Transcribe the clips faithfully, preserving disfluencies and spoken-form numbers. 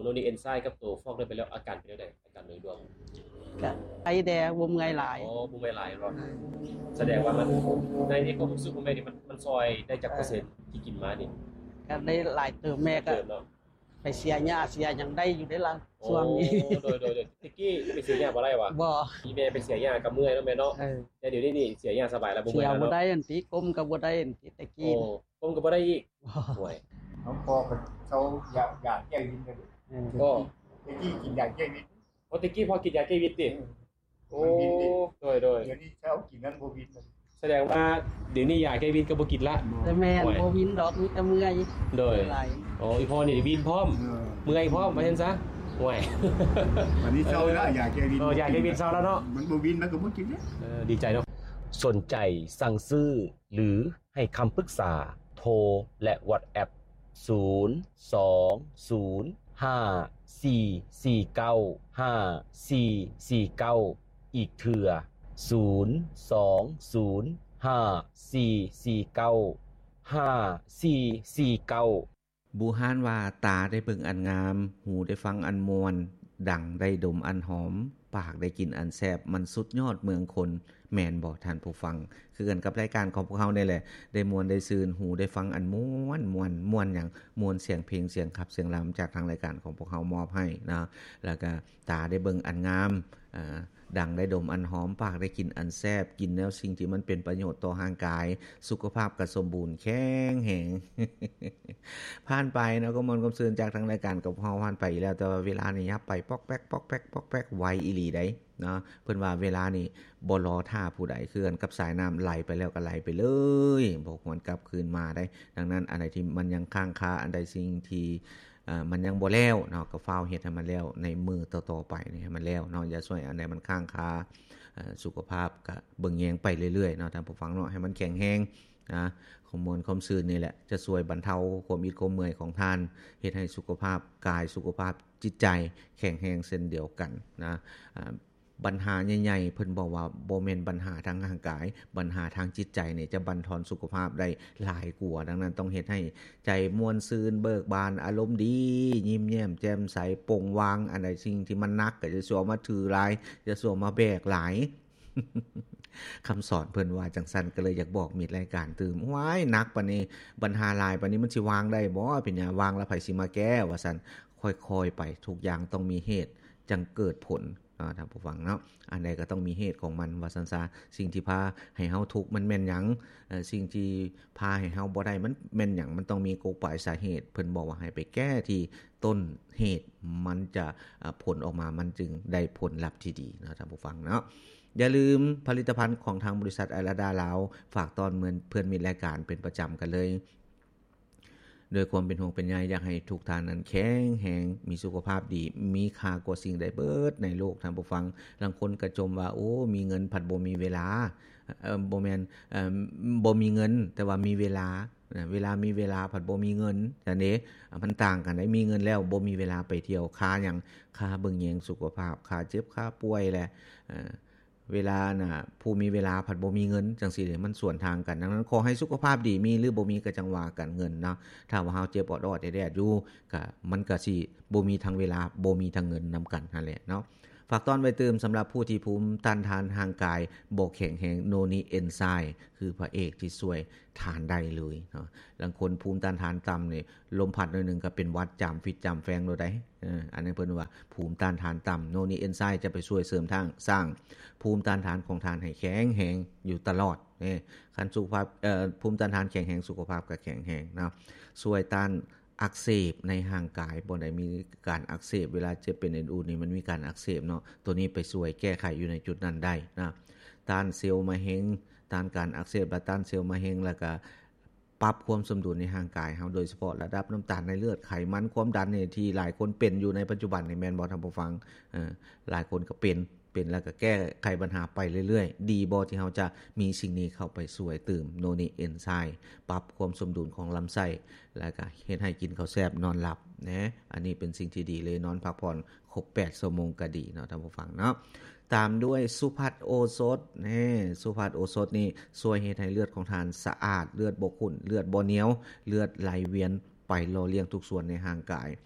โนนีเอนไซม์กับตัวฟอกได้ไปแล้วอาการเป็นจังได๋อาการโดยรวมก็ไอแดงบ่เมื่อยหลายอ๋อบ่แม่นหลายเนาะแสดงว่ามันในในความรู้สึกของแม่นี่มันมันซอยได้จักเปอร์เซ็นต์ที่กินมานี่ก็ได้หลายเติมแม่ก็เติมเนาะไปเสียหญ้าเสียหยังได้อยู่ได้ล่ะโอ้ช่วงนี้โดยๆๆตะกี้ไปเสียหญ้าบ่ได้วะบ่อีแม่ไปเสียหญ้าก็เมื่อยเนาะแม่เนาะเออแต่เดี๋ยวนี้นี่เสียหญ้าสบายแล้วบ่เสีเมื่อยแล้วเนาะยบ่ได้อันติกรมก็บ่ได้อันติตะโอ้กี้ผมก็บ่ได้อีกบ่ห่วยน้องพ่อก็เขาอยากอยากแก้วินกันเออก็ไอ้ที่กินอยากแก้วินโอ้ตะกี้พอกินยาแก้วิตติโอ้โดยโดยเดี๋ยวนี้เช้ากินนั้นบ่วินแสดงว่าเดี๋ยวนี้ยาแก้วิตก็บ่กินละแต่แม่นบ่วินดอกมีแต่เมื่อยโดยหลายอ๋ออีพ่อนี่วินพร้อมเมื่อยพร้อมว่าซั่นซะห่วยวันนี้เช้าแล้วอยากแก้วินเออยาแก้วิตเช้าแล้วเนาะมันบ่วินมันก็บ่กินเนี่ยเออดีใจเนาะสนใจสั่งซื้อหรือให้คำปรึกษาโทรและ WhatsApp ศูนย์ สอง ศูนย์ ห้า สี่ สี่ เก้า ห้า สี่ สี่ เก้าอีกเทื่อศูนย์ สอง ศูนย์ ห้า สี่ สี่ เก้า ห้า สี่ สี่ เก้าบูฮานว่าตาได้เบิ่งอันงามหูได้ฟังอันมวลดังได้ดมอันหอมปากได้กินอันแซ่บมันสุดยอดเมืองคนแม่นบ่ท่านผู้ฟังคือกันกับรายการของพวกเฮานี่แหละได้มวลได้ซืนหูได้ฟังอันม่วนม่วนม่วนหยังม่วนเสียงเพลงเสียงขับเสียงรำจากทางรายการของพวกเฮามอบให้นะแล้วก็ตาได้เบิ่งอันงามอ่าดังได้ดมอันหอมปากได้กินอันแซ่บกินแล้วสิ่งที่มันเป็นประโยชน์ต่อร่างกายสุขภาพก็สมบูรณ์แข็งแรงผ่านไปเนาะก็มวลความซื่นจากทางรายการกับเฮาผ่านไปแล้วแต่ว่าเวลานี่ยับไปปอกแป๊กปอกแป๊กปอกแป๊กไวอีหลีได้เนาะเพิ่นว่าเวลานี่บ่รอท่าผู้ใดคือกันกับสายน้ำไหลไปแล้วก็ไหลไปเลยบ่ควรกลับคืนมาได้ดังนั้นอันใดที่มันยังค้างคาอันใดสิ่งที่อ่ามันยังบ่แล้วเนาะก็ฟ้าวเฮ็ดให้มันแล้วในมือต่อๆไปนี่ให้มันแล้วเนาะอย่าช่วยอันใดมันค้างคาอ่าสุขภาพก็เบิ่งแยงไปเรื่อยๆเนาะท่านผู้ฟังเนาะให้มันแข็งแรงนะข้อมูลความซื่นนี่แหละจะช่วยบรรเทาความอิดความเมื่อยของท่านเฮ็ดให้สุขภาพกายสุขภาพจิตใจแข็งแรงเช่นเดียวกันนะอ่าปัญหาใหญ่ๆเพิ่นบอกว่าบ่แม่นปัญหาทางร่างกายปัญหาทางจิตใจนี่จะบั่นทอนสุขภาพได้หลายกว่าดังนั้นต้องเฮ็ดให้ใจม่วนซื่นเบิกบานอารมณ์ดียิ้มแย้มแจ่มใสโปร่งวางอันใดสิ่งที่มันหนักก็จะสัวมาถือหลายจะสัวมาแบกหลาย คำสอนเพิ่นว่าจังซั่นก็เลยอยากบอกมิตรรายการตื่มว้ายหนักปานนี้ปัญหาหลายปานนี้มันสิวางได้บ่เป็นหยังวางแล้วไผสิมาแก้ว่าซั่นค่อยๆไปทุกอย่างต้องมีเหตุจังเกิดผลเนาะท่านผู้ฟังเนาะอันใดก็ต้องมีเหตุของมันว่าซั่นซะสิ่งที่พาให้เฮาทุกข์มันแม่นหยังเอ่อสิ่งที่พาให้เฮาบ่ได้มันแม่นหยังมันต้องมีกกปลายสาเหตุเพิ่นบอกว่าให้ไปแก้ที่ต้นเหตุมันจะผลออกมามันจึงได้ผลลัพธ์ที่ดีเนาะท่านผู้ฟังเนาะอย่าลืมผลิตภัณฑ์ของทางบริษัทไอราดาลาวฝากตอนเหมือนเพื่อนมีรายการเป็นประจำกันเลยโดยความเป็นห่วงเป็นใยอยากให้ทุกท่านนั้นแข็งแรงมีสุขภาพดีมีค่ากว่าสิ่งใดเบิดในโลกท่านผู้ฟังบางคนก็จมว่าโอ้มีเงินผัดบ่มีเวลาเอ่อบ่แม่นเอ่อบ่มีเงินแต่ว่ามีเวลาเวลามีเวลาผัดบ่มีเงินจังได๋มันต่างกันได้มีเงินแล้วบ่มีเวลาไปเที่ยวค่าหยังค่าเบิ่งแยงสุขภาพค่าเจ็บค่าป่วยแหละเอ่อเวลาน่ะผู้มีเวลาผัดบ่มีเงินจังซี่มันสวนทางกันดังนั้นขอให้สุขภาพดีมีหรือบ่มีก็จังว่ากันเงินเนาะถ้าว่าเฮาเจ็บออดๆแดดๆอยู่ก็มันก็สิบ่มีทั้งเวลาบ่มีทั้งเงินนำกันนั่นแหละเนาะฝากตอนไว้เติมสำหรับผู้ที่ภูมิต้านทานทางกายบ่แข็งแรงโนนีเอนไซม์คือพระเอกที่ช่วยทานได้เลยเนาะบางคนภูมิต้านทานต่ำนี่ลมพัดหน่อยนึงก็เป็นหวัดจามฟิตจามแฟงโดได้เอออันนั้นเพิ่นว่าภูมิต้านทานต่ำโนนีเอนไซม์จะไปช่วยเสริมทางสร้างภูมิต้านทานของทานให้แข็งแรงอยู่ตลอดนี่คันสุขภาพเอ่อภูมิต้านทานแข็งแรงสุขภาพก็แข็งแรงเนาะช่วยต้านอักเสบในร่างกายบ่ได้มีการอักเสบเวลาเจ็บเป็นอื่นๆนี่มันมีการอักเสบเนาะตัวนี้ไปช่วยแก้ไขอยู่ในจุดนั้นได้นะต้านเซลล์มะเร็งต้านการอักเสบและต้านเซลล์มะเร็งแล้วก็ปรับความสมดุลในร่างกายเฮาโดยเฉพาะระดับน้ำตาลในเลือดไขมันความดันนี่ที่หลายคนเป็นอยู่ในปัจจุบันนี่แม่นบ่ท่านผู้ฟังเออหลายคนก็เป็นเป็นแล้วก็แก้ไขปัญหาไปเรื่อยๆดีบ่ที่เฮาจะมีสิ่งนี้เข้าไปช่วยเติมโนนีเอนไซม์ปรับความสมดุลของลำไส้แล้วก็เฮ็ดให้กินข้าวแซ่บนอนหลับนะอันนี้เป็นสิ่งที่ดีเลยนอนพักผ่อนครบแปดชั่วโมงก็ดีเนาะท่านผู้ฟังเนาะตามด้วยสุภัทโอสถนี่สุภัทโอสถนี่ช่วยเฮ็ดให้เลือดของท่านสะอาดเลือดบ่ขุ่นเลือดบ่เหนียวเลือดไหลเวียนไปหล่อเลี้ยงทุกส่วนในร่างกาย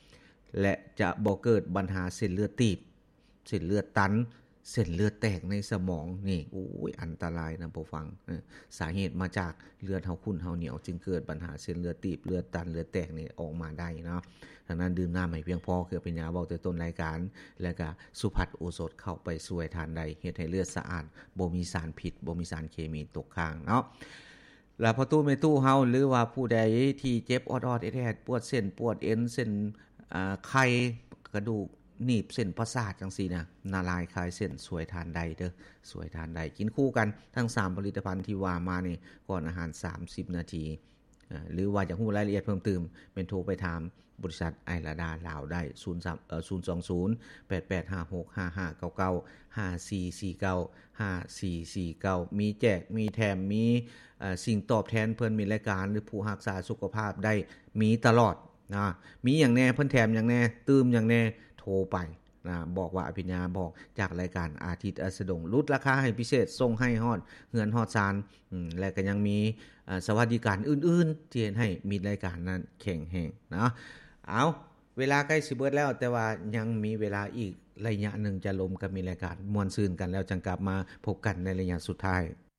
และจะบ่เกิดปัญหาเส้นเลือดตีบเส้นเลือดตันเส้นเลือดแตกในสมองนี่โอ้ยอันตรายนะผู้ฟังสาเหตุมาจากเลือดเฮาขุ่นเฮาเหนียวจึงเกิดปัญหาเส้นเลือดตีบเลือดตันเลือดแตกนี่ออกมาได้เนาะดังนั้นดื่มน้ำให้เพียงพอคือเป็นยาเว้าแต่ต้นรายการแล้วก็สุภัทรโอสถเข้าไปช่วยทานได้เฮ็ดให้เลือดสะอาดบ่มีสารพิษบ่มีสารเคมีตกค้างเนาะแล้วพอตู้แม่ตู้เฮาหรือว่าผู้ใดที่เจ็บออดๆแอดๆปวดเส้นปวดเอ็นเส้นอ่าไข้กระดูกหนีบเส้นประสาทจังซี่นะนาลายคลายเส้นสวยทานได้เด้อสวยทานได้กินคู่กันทั้งสามผลิตภัณฑ์ที่ว่ามานี่ก่อนอาหารสามสิบนาทีหรือว่าอยากรู้รายละเอียดเพิ่มเติมเป็นโทรไปถามบริษัทไอราดาลาวได้ศูนย์ เอ่อ ศูนย์ สอง ศูนย์ แปด แปด ห้า หก ห้า ห้า เก้า เก้า ห้า สี่ สี่ เก้า ห้า สี่ สี่ เก้ามีแจกมีแถมมีเอ่อสิ่งตอบแทนเพิ่นมีรายการหรือผู้รักษาสุขภาพได้มีตลอดนะมีหยังแน่เพิ่นแถมหยังแน่ตื่มหยังแน่โทรไปนะบอกว่าอภิญญาบอกจากรายการอาทิตย์อัสดงลดราคาให้พิเศษส่งให้ฮอดเฮือนฮอดซานอืมและก็ยังมีสวัสดิการอื่นๆที่เฮ็ดให้มีรายการนั้นแข็งแรงเนาะเอาเวลาใกล้สิเบิดแล้วแต่ว่ายังมีเวลาอีกระยะหนึ่งจะลมกับมีรายการมวลซืนกันแล้วจังกลับมาพบกันในระยะสุดท้าย